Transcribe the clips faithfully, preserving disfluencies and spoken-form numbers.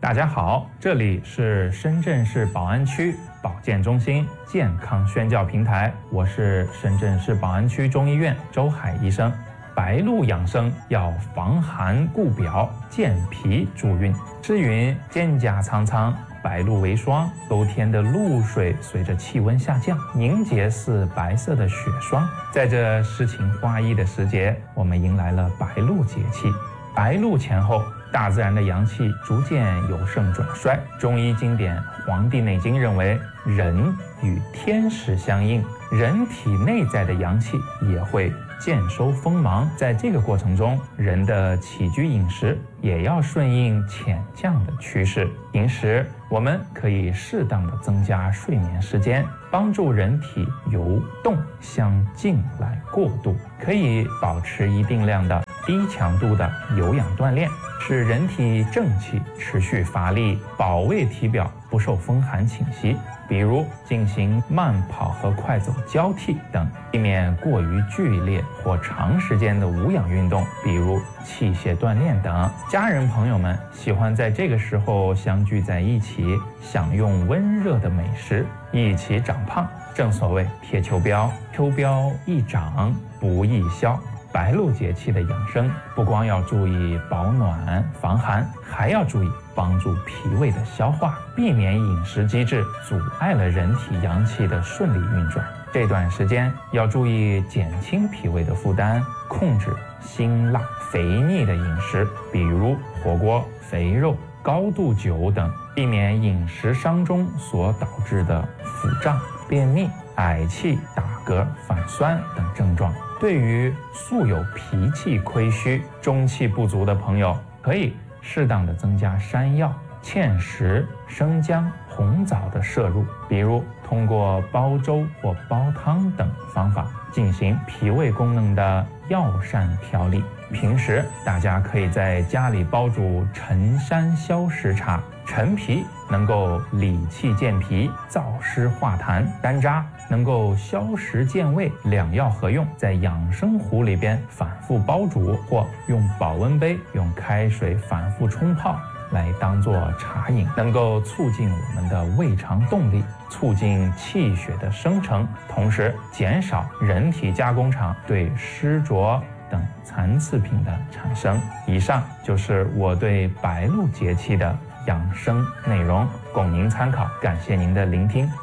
大家好，这里是深圳市宝安区保健中心健康宣教平台，我是深圳市宝安区中医院周海医生。白露养生要防寒固表，健脾助运。诗云：蒹葭苍苍，白露为霜。秋天的露水随着气温下降，凝结似白色的雪霜。在这诗情画意的时节，我们迎来了白露节气。白露前后，大自然的阳气逐渐由盛转衰。中医经典《黄帝内经》认为，人与天时相应，人体内在的阳气也会渐收锋芒。在这个过程中，人的起居饮食也要顺应潜降的趋势。平时我们可以适当的增加睡眠时间，帮助人体由动向静来过渡，可以保持一定量的低强度的有氧锻炼，使人体正气持续发力，保卫体表不受风寒侵袭。比如进行慢跑和快走交替等，避免过于剧烈或长时间的无氧运动，比如器械锻炼等。家人朋友们喜欢在这个时候相聚在一起，享用温热的美食，一起长胖。正所谓贴秋膘，秋膘一长不易消。白露节气的养生，不光要注意保暖防寒，还要注意帮助脾胃的消化，避免饮食机制阻碍了人体阳气的顺利运转。这段时间要注意减轻脾胃的负担，控制辛辣肥腻的饮食，比如火锅、肥肉、高度酒等，避免饮食伤中所导致的腹胀、便秘、嗳气、打嗝、反酸等症状。对于素有脾气亏虚、中气不足的朋友，可以适当的增加山药、芡实、生姜、红枣的摄入，比如通过煲粥或煲汤等方法进行脾胃功能的药膳调理。平时大家可以在家里煲煮陈山消食茶，陈皮能够理气健脾、燥湿化痰，山楂能够消食健胃，两药合用，在养生壶里边反复煲煮，或用保温杯用开水反复冲泡来当做茶饮，能够促进我们的胃肠动力，促进气血的生成，同时减少人体加工厂对湿浊等残次品的产生。以上就是我对白露节气的养生内容，供您参考，感谢您的聆听。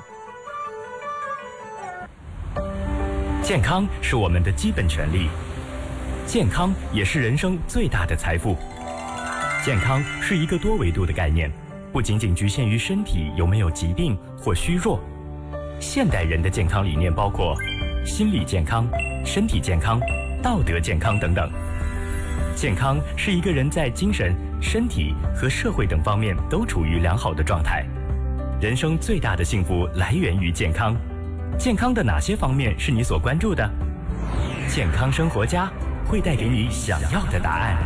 健康是我们的基本权利，健康也是人生最大的财富。健康是一个多维度的概念，不仅仅局限于身体有没有疾病或虚弱。现代人的健康理念包括心理健康、身体健康、道德健康等等。健康是一个人在精神、身体和社会等方面都处于良好的状态。人生最大的幸福来源于健康。健康的哪些方面是你所关注的？健康生活家会带给你想要的答案。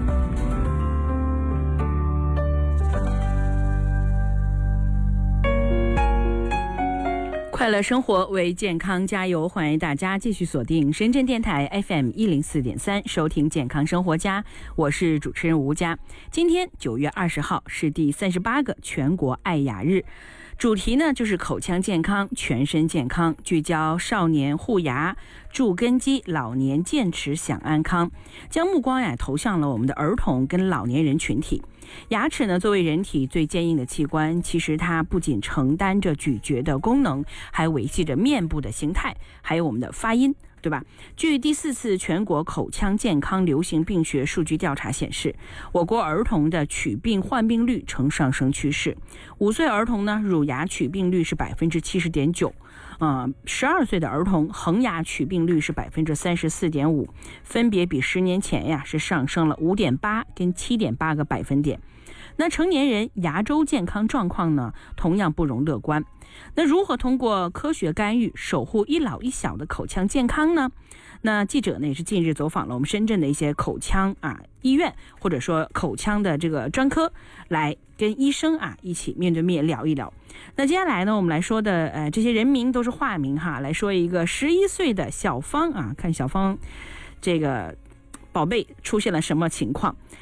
快乐生活为健康加油，欢迎大家继续锁定深圳电台 F M 一零四点三，收听健康生活家，我是主持人吴佳。今天九月二十号是第三十八个全国爱雅日，主题呢就是口腔健康、全身健康，聚焦少年护牙、助根基，老年健齿享安康，将目光呀投向了我们的儿童跟老年人群体。牙齿呢，作为人体最坚硬的器官，其实它不仅承担着咀嚼的功能，还维系着面部的形态，还有我们的发音，对吧？据第四次全国口腔健康流行病学数据调查显示，我国儿童的龋病患病率呈上升趋势。五岁儿童呢，乳牙龋病率是百分之七十点九。呃，十二岁的儿童恒牙龋病率是百分之三十四点五，分别比十年前呀是上升了五点八跟七点八个百分点。那成年人牙周健康状况呢，同样不容乐观。那如何通过科学干预守护一老一小的口腔健康呢？那记者呢也是近日走访了我们深圳的一些口腔啊医院，或者说口腔的这个专科，来跟医生啊一起面对面聊一聊。那接下来呢，我们来说的呃这些人名都是化名哈，来说一个十一岁的小芳啊，看小芳这个宝贝出现了什么情况。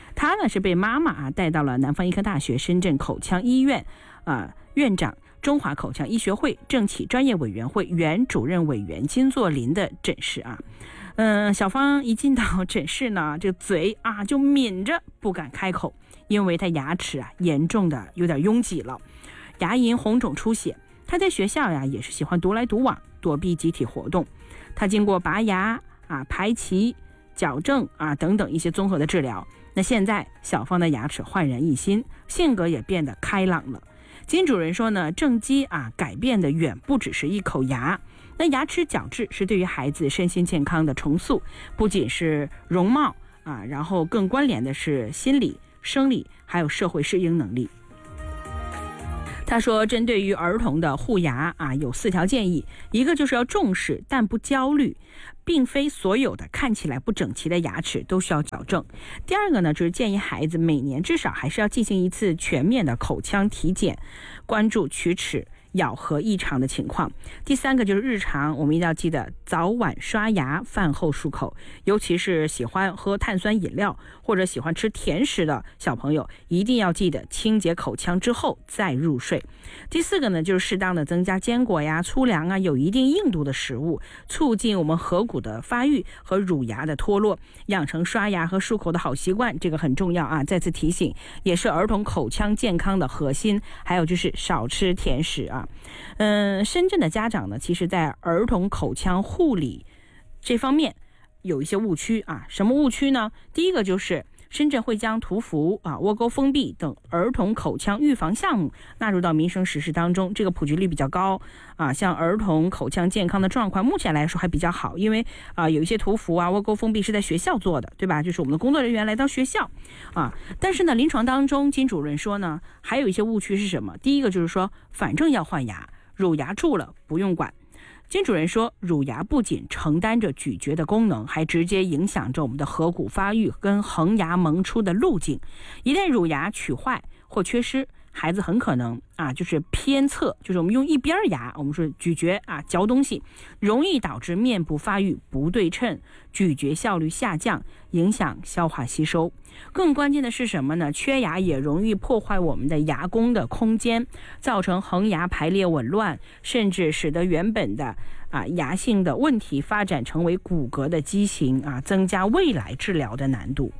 他呢是被妈妈啊带到了南方医科大学深圳口腔医院啊、呃、院长、中华口腔医学会政企专业委员会原主任委员金作霖的诊室啊。嗯，小芳一进到诊室呢，这个嘴啊就抿着不敢开口，因为他牙齿啊严重的有点拥挤了，牙龈红肿出血。他在学校呀也是喜欢独来独往，躲避集体活动。他经过拔牙啊、排齐、矫正啊等等一些综合的治疗，那现在小芳的牙齿焕然一新，性格也变得开朗了。金主任说呢，正畸啊改变的远不只是一口牙，那牙齿矫治是对于孩子身心健康的重塑，不仅是容貌啊，然后更关联的是心理、生理还有社会适应能力。他说，针对于儿童的护牙啊，有四条建议，一个就是要重视但不焦虑，并非所有的看起来不整齐的牙齿都需要矫正。第二个呢，就是建议孩子每年至少还是要进行一次全面的口腔体检，关注龋齿、咬合异常的情况。第三个就是日常我们一定要记得早晚刷牙，饭后漱口，尤其是喜欢喝碳酸饮料或者喜欢吃甜食的小朋友，一定要记得清洁口腔之后再入睡。第四个呢，就是适当的增加坚果呀、粗粮啊，有一定硬度的食物，促进我们颌骨的发育和乳牙的脱落，养成刷牙和漱口的好习惯，这个很重要啊！再次提醒，也是儿童口腔健康的核心。还有就是少吃甜食啊。嗯，深圳的家长呢，其实在儿童口腔护理这方面有一些误区啊。什么误区呢？第一个就是深圳会将涂氟啊、窝沟封闭等儿童口腔预防项目纳入到民生实施当中，这个普及率比较高啊。像儿童口腔健康的状况，目前来说还比较好，因为啊有一些涂氟啊、窝沟封闭是在学校做的，对吧？就是我们的工作人员来到学校啊。但是呢，临床当中，金主任说呢，还有一些误区是什么？第一个就是说，反正要换牙，乳牙蛀了不用管。金主任说，乳牙不仅承担着咀嚼的功能，还直接影响着我们的颌骨发育跟恒牙萌出的路径。一旦乳牙龋坏或缺失，孩子很可能啊，就是偏侧，就是我们用一边牙，我们说咀嚼啊，嚼东西，容易导致面部发育不对称，咀嚼效率下降，影响消化吸收。更关键的是什么呢？缺牙也容易破坏我们的牙弓的空间，造成恒牙排列紊乱，甚至使得原本的啊牙性的问题发展成为骨骼的畸形啊，增加未来治疗的难度。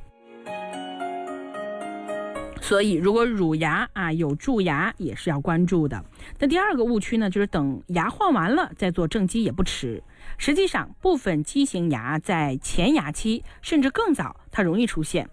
所以如果乳牙啊有蛀牙也是要关注的。那第二个误区呢，就是等牙换完了再做正畸也不迟。实际上部分畸形牙在前牙期甚至更早它容易出现，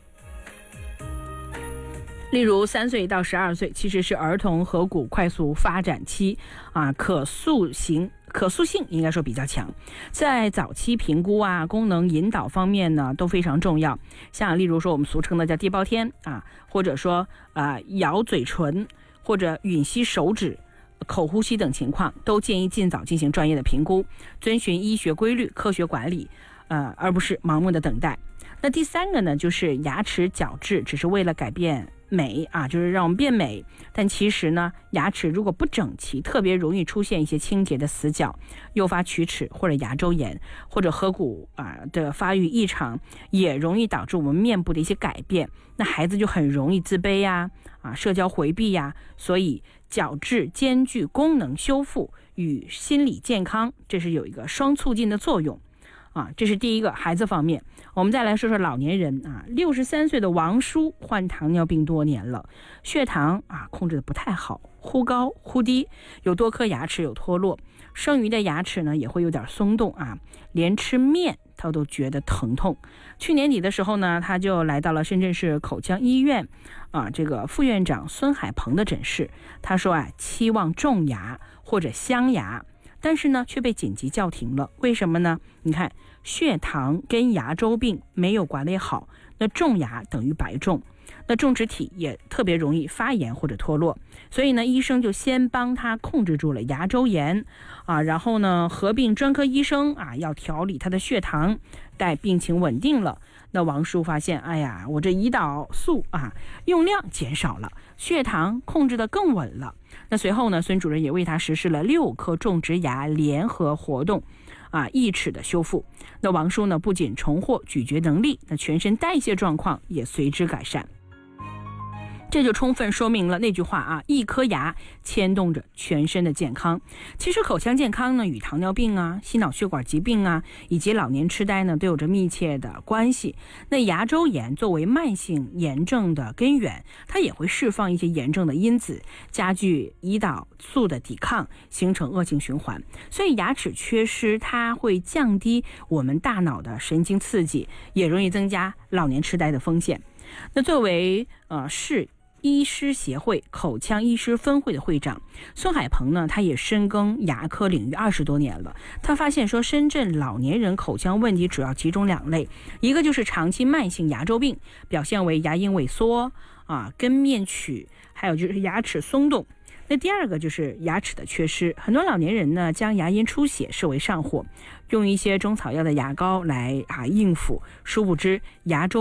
例如三岁到十二岁其实是儿童颌骨快速发展期啊，可塑型可塑性应该说比较强，在早期评估啊、功能引导方面呢都非常重要。像例如说我们俗称的叫地包天啊，或者说啊、呃、咬嘴唇或者吮吸手指、口呼吸等情况，都建议尽早进行专业的评估，遵循医学规律、科学管理，呃，而不是盲目的等待。那第三个呢，就是牙齿矫治只是为了改变美啊，就是让我们变美，但其实呢，牙齿如果不整齐，特别容易出现一些清洁的死角，诱发龋齿或者牙周炎，或者颌骨啊的发育异常，也容易导致我们面部的一些改变。那孩子就很容易自卑呀、啊，啊，社交回避呀。所以矫治兼具功能修复与心理健康，这是有一个双促进的作用。啊，这是第一个孩子方面。我们再来说说老年人啊，六十三岁的王叔患糖尿病多年了，血糖啊控制的不太好，忽高忽低，有多颗牙齿有脱落，剩余的牙齿呢也会有点松动啊，连吃面他都觉得疼痛。去年底的时候呢，他就来到了深圳市口腔医院啊，这个副院长孙海鹏的诊室。他说啊，期望种牙或者镶牙，但是呢却被紧急叫停了。为什么呢？你看，血糖跟牙周病没有管理好，那种牙等于白种，那种植体也特别容易发炎或者脱落。所以呢，医生就先帮他控制住了牙周炎啊，然后呢合并专科医生啊要调理他的血糖。待病情稳定了，那王叔发现，哎呀，我这胰岛素啊用量减少了，血糖控制得更稳了。那随后呢，孙主任也为他实施了六颗种植牙联合活动啊义齿的修复。那王叔呢，不仅重获咀嚼能力，那全身代谢状况也随之改善。这就充分说明了那句话啊，一颗牙牵动着全身的健康。其实口腔健康呢，与糖尿病啊、心脑血管疾病啊，以及老年痴呆呢，都有着密切的关系。那牙周炎作为慢性炎症的根源，它也会释放一些炎症的因子，加剧胰岛素的抵抗，形成恶性循环。所以牙齿缺失，它会降低我们大脑的神经刺激，也容易增加老年痴呆的风险。那作为呃市医师协会口腔医师分会的会长孙海鹏呢，他也深耕牙科领域二十多年了。他发现说，深圳老年人口腔问题主要集中两类，一个就是长期慢性牙周病，表现为牙龈萎缩啊、根面龋，还有就是牙齿松动。那第二个就是牙齿的缺失，很多老年人呢将牙龈出血视为上火，用一些中草药的牙膏来啊应付，殊不知牙周